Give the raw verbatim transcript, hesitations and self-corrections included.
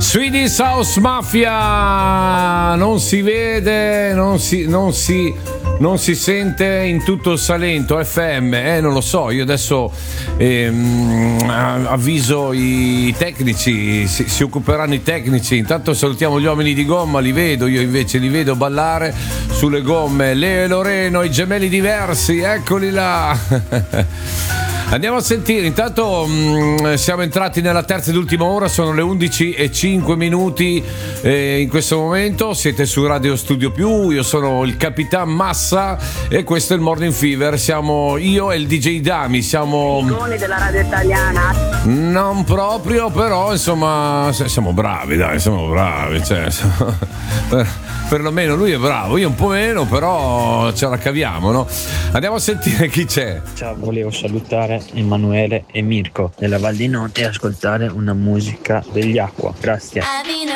Swedish House Mafia, non si vede, non si, non si, non si sente in tutto il Salento F M, eh, non lo so, io adesso ehm, avviso i tecnici, si, si occuperanno i tecnici. Intanto salutiamo gli uomini di gomma, li vedo, io invece li vedo ballare sulle gomme. Leo e Loreno, i gemelli diversi, eccoli là. Andiamo a sentire, intanto mh, siamo entrati nella terza ed ultima ora, sono le undici e cinque minuti eh, in questo momento, siete su Radio Studio Più, io sono il Capitan Massa e questo è il Morning Fever, siamo io e il D J Dami, siamo... icone della radio italiana. Non proprio, però insomma siamo bravi, dai, siamo bravi, cioè, insomma, per, perlomeno lui è bravo, io un po' meno, però ce la caviamo, no? Andiamo a sentire chi c'è. Ciao, volevo salutare Emanuele e Mirko della Val di Notte e ascoltare una musica degli Aqua. Grazie.